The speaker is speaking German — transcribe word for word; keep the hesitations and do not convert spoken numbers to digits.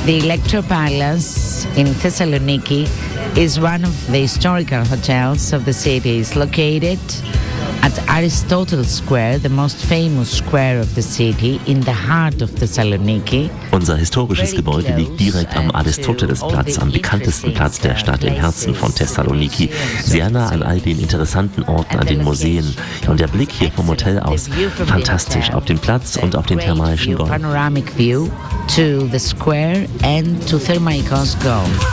The Electropalace in Thessaloniki is one of the historical hotels of the city. It's located at Aristotle Square, the most famous square of the city, in the heart of Thessaloniki. Unser historisches Gebäude liegt direkt am Aristotelesplatz, am bekanntesten Platz der Stadt im Herzen von Thessaloniki, sehr nah an all den interessanten Orten, an den Museen. Und der Blick hier vom Hotel aus, fantastisch auf den Platz und auf den thermalischen Golf. Panoramic view to the square and to Thermaikos Golf.